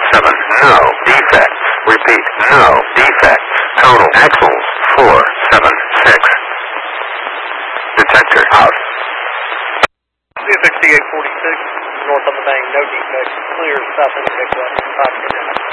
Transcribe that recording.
7, no defects. Repeat, no defects. Total axles, 476. Detector out. CFX 846, north of the main, no defects, clear, south of the big one, 5 minutes.